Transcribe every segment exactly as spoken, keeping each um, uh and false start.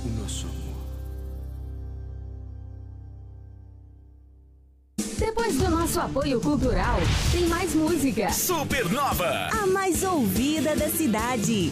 o nosso amor. Depois do nosso apoio cultural, tem mais música. Supernova, a mais ouvida da cidade.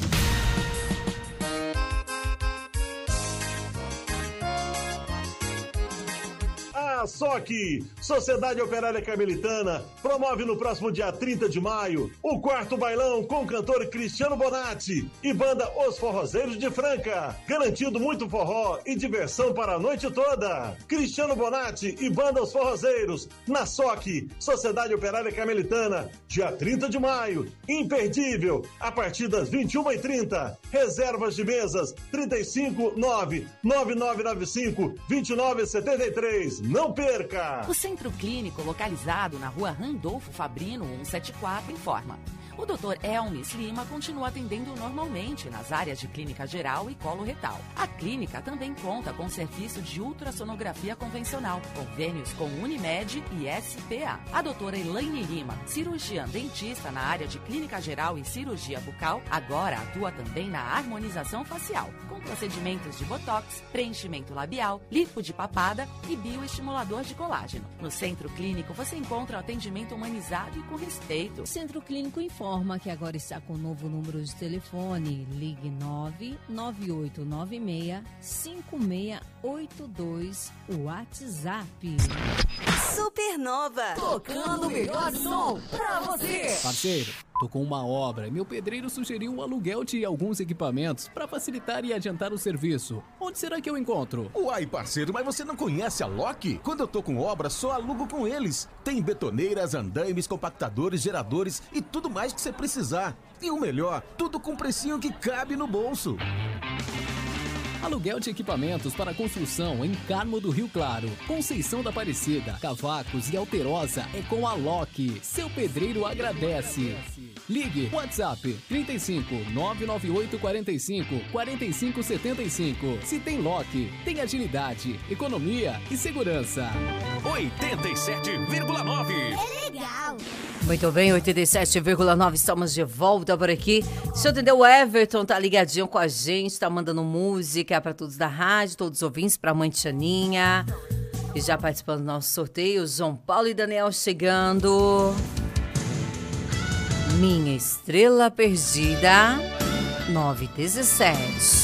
A S O C, Sociedade Operária Carmelitana, promove no próximo dia trinta de maio o quarto bailão com o cantor Cristiano Bonatti e banda Os Forrozeiros de Franca, garantindo muito forró e diversão para a noite toda. Cristiano Bonatti e banda Os Forrozeiros, na S O C, Sociedade Operária Carmelitana, dia trinta de maio, imperdível, a partir das vinte e uma e trinta. Reservas de mesas, trinta e cinco, nove nove nove nove cinco, vinte e nove setenta e três. Não perca! O Centro Clínico, localizado na rua Randolfo Fabrino cento e setenta e quatro, informa. O doutor Elmis Lima continua atendendo normalmente nas áreas de clínica geral e colo retal. A clínica também conta com serviço de ultrassonografia convencional, convênios com Unimed e S P A. A doutora Elaine Lima, cirurgiã dentista na área de clínica geral e cirurgia bucal, agora atua também na harmonização facial, com procedimentos de botox, preenchimento labial, lipo de papada e bioestimulador de colágeno. No Centro Clínico você encontra atendimento humanizado e com respeito. Centro Clínico informa que agora está com um novo número de telefone. Ligue nove nove oito nove seis cinco seis oito dois, o WhatsApp. Supernova, tocando o melhor som pra você. Parceiro, tô com uma obra e meu pedreiro sugeriu o aluguel de alguns equipamentos para facilitar e adiantar o serviço. Onde será que eu encontro? Uai, parceiro, mas você não conhece a Loki? Quando eu tô com obra, só alugo com eles. Tem betoneiras, andaimes, compactadores, geradores e tudo mais que você precisar. E o melhor, tudo com precinho que cabe no bolso. Aluguel de equipamentos para construção em Carmo do Rio Claro, Conceição da Aparecida, Cavacos e Alterosa é com a Loki. Seu pedreiro agradece. Ligue WhatsApp trinta e cinco, nove nove oito quatro cinco, quatro cinco sete cinco. Se tem Loki, tem agilidade, economia e segurança. oitenta e sete vírgula nove. É legal. Muito bem, oitenta e sete vírgula nove, estamos de volta por aqui. Deixa eu entender, o Everton tá ligadinho com a gente, tá mandando música para todos da rádio, todos os ouvintes, pra mãe Tianinha. E já participando do nosso sorteio, João Paulo e Daniel chegando. Minha Estrela Perdida, nove dezessete.